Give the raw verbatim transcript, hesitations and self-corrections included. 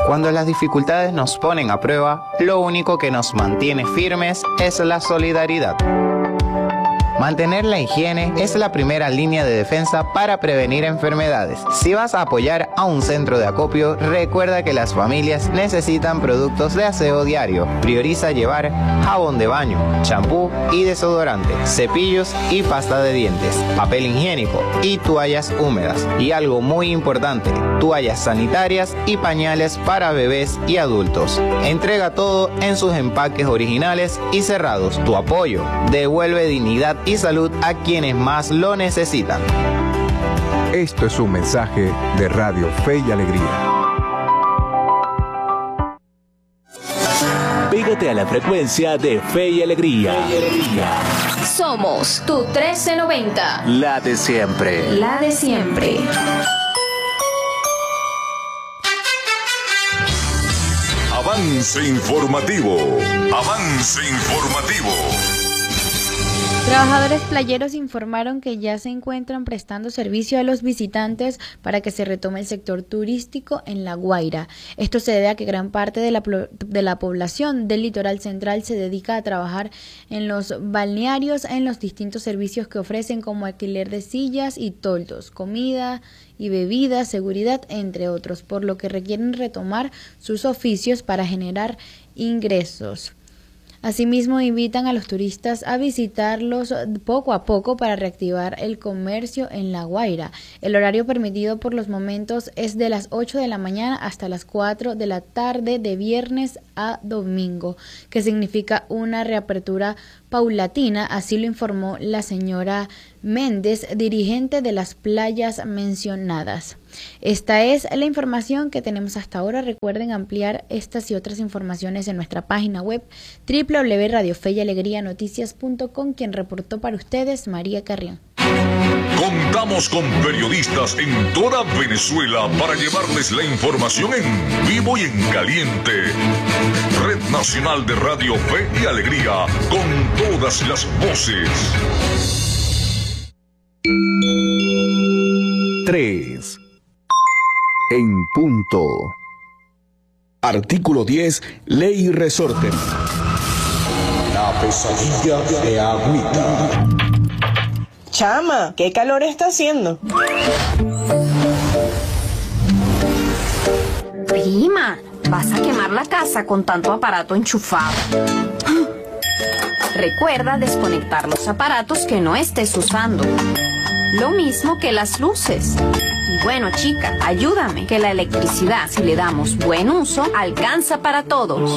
Cuando las dificultades nos ponen a prueba, lo único que nos mantiene firmes es la solidaridad. Mantener la higiene es la primera línea de defensa para prevenir enfermedades. Si vas a apoyar a un centro de acopio, recuerda que las familias necesitan productos de aseo diario. Prioriza llevar jabón de baño, champú y desodorante, cepillos y pasta de dientes, papel higiénico y toallas húmedas. Y algo muy importante, toallas sanitarias y pañales para bebés y adultos. Entrega todo en sus empaques originales y cerrados. Tu apoyo devuelve dignidad y salud a quienes más lo necesitan. Esto es un mensaje de Radio Fe y Alegría. Pégate a la frecuencia de Fe y Alegría. Fe y Alegría. Somos tu trece noventa. La de siempre. La de siempre. Avance informativo. Avance informativo. Trabajadores playeros informaron que ya se encuentran prestando servicio a los visitantes para que se retome el sector turístico en La Guaira. Esto se debe a que gran parte de la, de la población del litoral central se dedica a trabajar en los balnearios en los distintos servicios que ofrecen, como alquiler de sillas y toldos, comida y bebidas, seguridad, entre otros, por lo que requieren retomar sus oficios para generar ingresos. Asimismo, invitan a los turistas a visitarlos poco a poco para reactivar el comercio en La Guaira. El horario permitido por los momentos es de las ocho de la mañana hasta las cuatro de la tarde de viernes a domingo, que significa una reapertura paulatina, así lo informó la señora Méndez, dirigente de las playas mencionadas. Esta es la información que tenemos hasta ahora. Recuerden ampliar estas y otras informaciones en nuestra página web doble u doble u doble u punto radio fe y alegría noticias punto com. Quien reportó para ustedes, María Carrión. Contamos con periodistas en toda Venezuela para llevarles la información en vivo y en caliente. Red Nacional de Radio Fe y Alegría, con todas las voces. tres. En punto. Artículo diez, Ley y Resorte. La pesadilla de Agüita. Chama, ¿qué calor está haciendo? Prima, vas a quemar la casa con tanto aparato enchufado. Recuerda desconectar los aparatos que no estés usando. Lo mismo que las luces. Y bueno, chica, ayúdame, que la electricidad, si le damos buen uso, alcanza para todos.